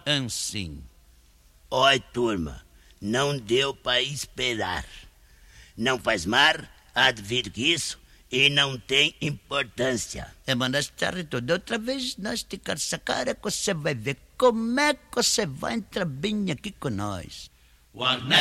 Assim. Oi, turma, não deu para esperar. Não faz mal, advito que isso, e não tem importância. Mas nós tudo outra vez, nós esticar essa cara que você vai ver como é que você vai entrar bem aqui com nós.